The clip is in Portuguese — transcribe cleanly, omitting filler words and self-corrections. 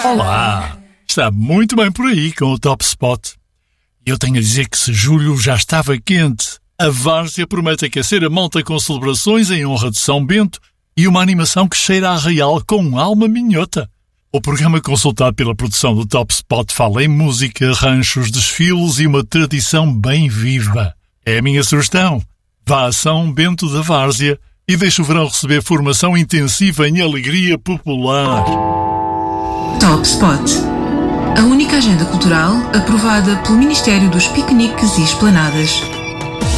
Olá! Está muito bem por aí com o Top Spot. Eu tenho a dizer que se julho já estava quente, a Várzea promete aquecer a malta com celebrações em honra de São Bento e uma animação que cheira a real com alma minhota. O programa consultado pela produção do Top Spot fala em música, ranchos, desfiles e uma tradição bem viva. É a minha sugestão. Vá a São Bento da Várzea e deixe o verão receber formação intensiva em alegria popular. Top Spot. A única agenda cultural aprovada pelo Ministério dos Piqueniques e Esplanadas.